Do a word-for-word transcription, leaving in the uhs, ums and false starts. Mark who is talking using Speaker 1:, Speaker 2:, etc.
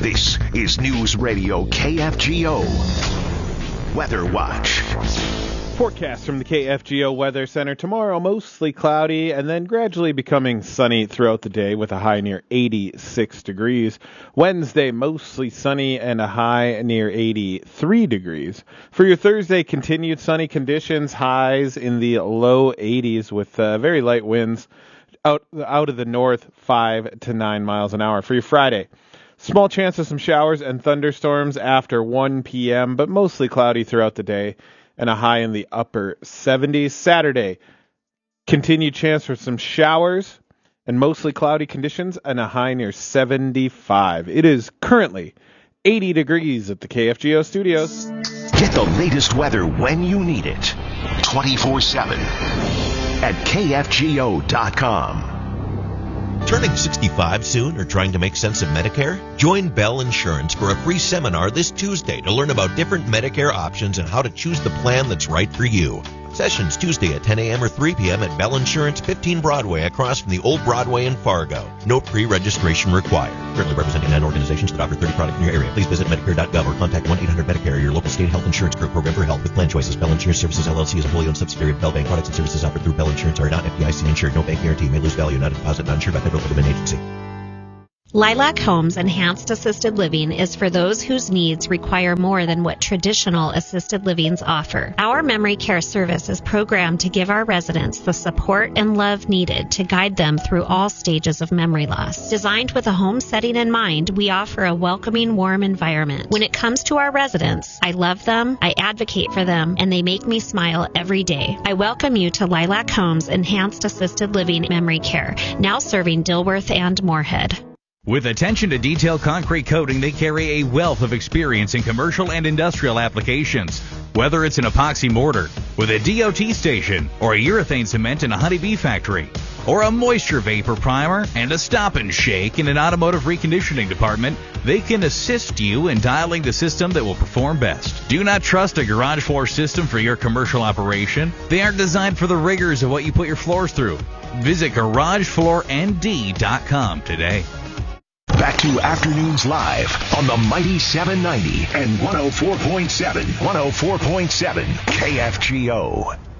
Speaker 1: This is News Radio K F G O Weather Watch.
Speaker 2: Forecast from the K F G O Weather Center. Tomorrow, mostly cloudy and then gradually becoming sunny throughout the day with a high near eighty-six degrees. Wednesday, mostly sunny and a high near eighty-three degrees. For your Thursday, continued sunny conditions, highs in the low eighties with uh, very light winds out, out of the north, five to nine miles an hour. For your Friday, small chance of some showers and thunderstorms after one p.m., but mostly cloudy throughout the day, and a high in the upper seventies. Saturday, continued chance for some showers and mostly cloudy conditions, and a high near seventy-five. It is currently eighty degrees at the K F G O studios.
Speaker 1: Get the latest weather when you need it, twenty-four seven at K F G O dot com.
Speaker 3: Turning sixty-five soon or trying to make sense of Medicare? Join Bell Insurance for a free seminar this Tuesday to learn about different Medicare options and how to choose the plan that's right for you. Sessions Tuesday at ten a.m. or three p.m. at Bell Insurance, fifteen Broadway, across from the old Broadway in Fargo. No pre-registration required. Currently representing nine organizations that offer thirty products in your area. Please visit Medicare dot gov or contact one eight hundred Medicare, your local state health insurance group program for help with plan choices. Bell Insurance Services, L L C is a wholly owned subsidiary of Bell Bank. Products and services offered through Bell Insurance are not F D I C insured. No bank guarantee. May lose value. Not a deposit. Not insured by federal government agency.
Speaker 4: Lilac Homes Enhanced Assisted Living is for those whose needs require more than what traditional assisted livings offer. Our memory care service is programmed to give our residents the support and love needed to guide them through all stages of memory loss. Designed with a home setting in mind, we offer a welcoming, warm environment. When it comes to our residents, I love them, I advocate for them, and they make me smile every day. I welcome you to Lilac Homes Enhanced Assisted Living Memory Care, now serving Dilworth and Moorhead.
Speaker 5: With attention to detail concrete coating, they carry a wealth of experience in commercial and industrial applications. Whether it's an epoxy mortar with a D O T station, or a urethane cement in a honeybee factory, or a moisture vapor primer and a stop and shake in an automotive reconditioning department, they can assist you in dialing the system that will perform best. Do not trust a garage floor system for your commercial operation. They aren't designed for the rigors of what you put your floors through. Visit garage floor N D dot com today.
Speaker 1: Back to Afternoons Live on the Mighty seven ninety and one oh four point seven, one oh four point seven K F G O.